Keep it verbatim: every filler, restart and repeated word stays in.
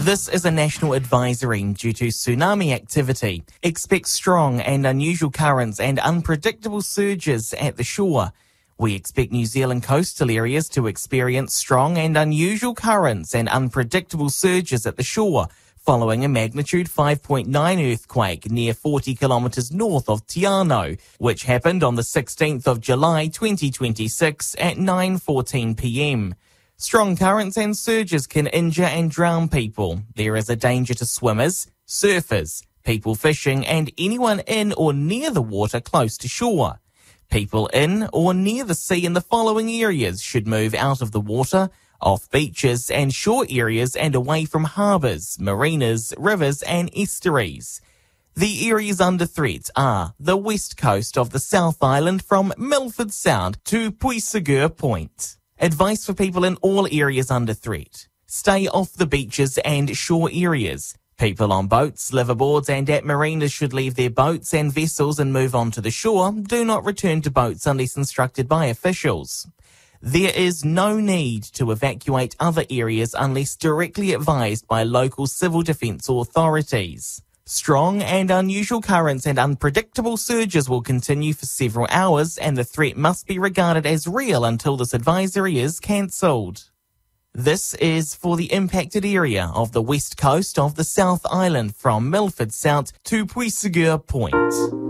This is a national advisory due to tsunami activity. Expect strong and unusual currents and unpredictable surges at the shore. We expect New Zealand coastal areas to experience strong and unusual currents and unpredictable surges at the shore, following a magnitude five point nine earthquake near forty kilometres north of Te Anau, which happened on the sixteenth of July twenty twenty-six at nine fourteen p m. Strong currents and surges can injure and drown people. There is a danger to swimmers, surfers, people fishing, and anyone in or near the water close to shore. People in or near the sea in the following areas should move out of the water, off beaches and shore areas and away from harbours, marinas, rivers and estuaries. The areas under threat are the west coast of the South Island from Milford Sound to Puisagur Point. Advice for people in all areas under threat. Stay off the beaches and shore areas. People on boats, liverboards and at marinas should leave their boats and vessels and move on to the shore. Do not return to boats unless instructed by officials. There is no need to evacuate other areas unless directly advised by local civil defence authorities. Strong and unusual currents and unpredictable surges will continue for several hours, and the threat must be regarded as real until this advisory is cancelled. This is for the impacted area of the west coast of the South Island from Milford Sound to Puisagur Point.